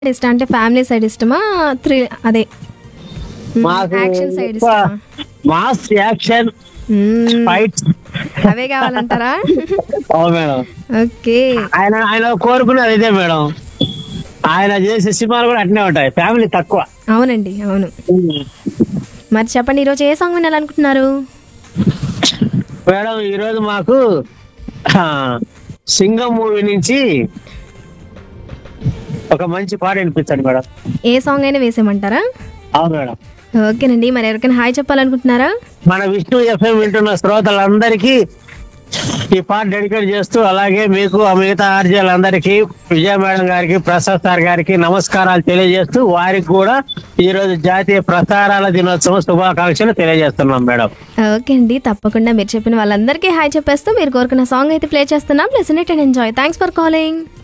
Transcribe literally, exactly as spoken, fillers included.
ఇష్టం అంటే family side ఇష్టమా? త్రీ అదే మాకు యాక్షన్ సైడ్ ఎక్కువ ఇష్టమా? మాస్ యాక్షన్ మ్మ్. ఫైట్స్. అవే కావాలంటారా? అవును మేడం. ఓకే. ఆయన ఆయన కోరుకున్నది ఇదే మేడం. ఆయన చేసే సినిమాలు కూడా అట్నే ఉంటాయి, ఫ్యామిలీ తక్కువ. అవునండి, అవును. మరి చెప్పండి, ఈరోజు ఏ సాంగ్ వినాలనుకుంటున్నారు? మేడం ఈరోజు మాకు ఆ, సింగం మూవీ నుంచి ఒక మంచి పాట వినిపించండి మేడం. ఏ సాంగ్ అయినా వేసేయమంటారా? అవును మేడం. ఓకేనండి. మరి ఎవరికైనా హాయ్ చెప్పాలనుకుంటున్నారా? మన విష్ణు ఎఫ్ఎం వింటున్న శ్రోతలందరికీ ఈ పాట డెడికేట్ చేస్తూ, అలాగే మీకు ఆ మిగతా ఆర్జీలందరికీ, విజయ మేడం గారికి, ప్రసాద్ సార్ గారికి నమస్కారాలు తెలియజేస్తూ, వారికి కూడా ఈ రోజు జాతీయ ప్రసారాల దినోత్సవం శుభాకాంక్షలు తెలియజేస్తున్నాం మేడం. ఓకే అండి, తప్పకుండా మీరు చెప్పిన వాళ్ళందరికీ హాయ్ చెప్పేస్తూ మీరు కోరుకున్న సాంగ్ అయితే ప్లే చేస్తున్నాం. Listen it and enjoy. Thanks for calling.